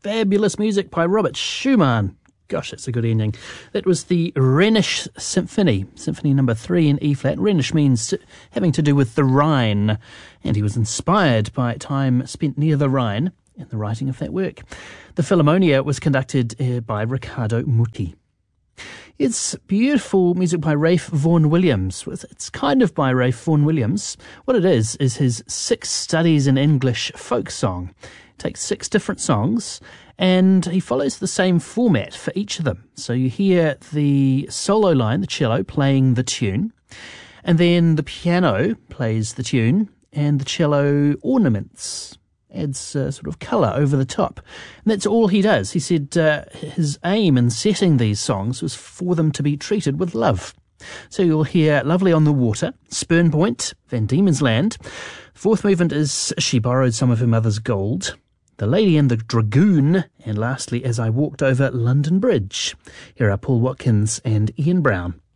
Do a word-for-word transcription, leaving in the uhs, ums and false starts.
fabulous music by Robert Schumann. Gosh, that's a good ending. That was the Rhenish Symphony, Symphony number three in E-flat. Rhenish means having to do with the Rhine, and he was inspired by time spent near the Rhine in the writing of that work. The Philharmonia was conducted uh, by Riccardo Muti. It's beautiful music by Ralph Vaughan Williams. It's kind of by Ralph Vaughan Williams. What it is, is his Six Studies in English folk song. It takes six different songs, and he follows the same format for each of them. So you hear the solo line, the cello, playing the tune, and then the piano plays the tune, and the cello ornaments, adds uh, sort of colour over the top. And that's all he does. He said uh, his aim in setting these songs was for them to be treated with love. So you'll hear Lovely on the Water, Spurn Point, Van Diemen's Land. Fourth movement is She Borrowed Some of Her Mother's Gold, The Lady and the Dragoon, and lastly, As I Walked Over London Bridge. Here are Paul Watkins and Ian Brown.